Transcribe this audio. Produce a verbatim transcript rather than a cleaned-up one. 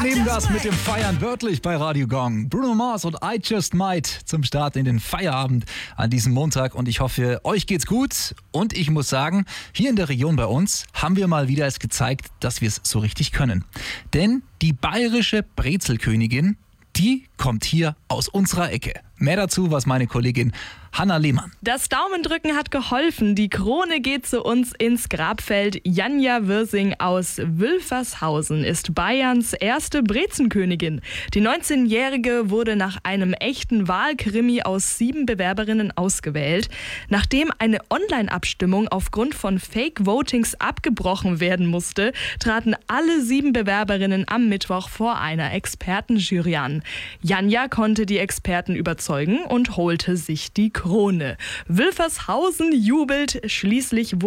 nehmen das mit dem Feiern wörtlich bei Radio Gong. Bruno Mars und I Just Might zum Start in den Feierabend an diesem Montag. Und ich hoffe, euch geht's gut. Und ich muss sagen, hier in der Region bei uns haben wir mal wieder es gezeigt, dass wir es so richtig können. Denn die bayerische Brezelkönigin, die kommt hier aus unserer Ecke. Mehr dazu, was meine Kollegin Hanna Lehmann. Das Daumendrücken hat geholfen. Die Krone geht zu uns ins Grabfeld. Janja Wirsing aus Wülfershausen ist Bayerns erste Brezenkönigin. Die neunzehnjährige wurde nach einem echten Wahlkrimi aus sieben Bewerberinnen ausgewählt. Nachdem eine Online-Abstimmung aufgrund von Fake-Votings abgebrochen werden musste, traten alle sieben Bewerberinnen am Mittwoch vor einer Expertenjury an. Janja konnte die Experten überzeugen und holte sich die Krone. Wülfershausen jubelt, schließlich